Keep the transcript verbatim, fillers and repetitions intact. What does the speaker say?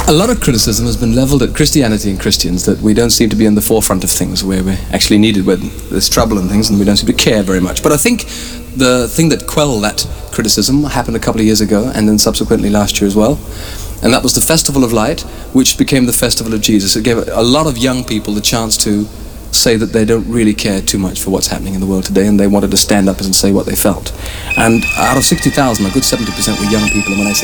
A lot of criticism has been leveled at Christianity and Christians, that we don't seem to be in the forefront of things where we're actually needed when there's trouble and things, and we don't seem to care very much. But I think the thing that quelled that criticism happened a couple of years ago, and then subsequently last year as well. And that was the Festival of Light, which became the Festival of Jesus. It gave a lot of young people the chance to say that they don't really care too much for what's happening in the world today, and they wanted to stand up and say what they felt. And out of sixty thousand, a good seventy percent were young people, and when I say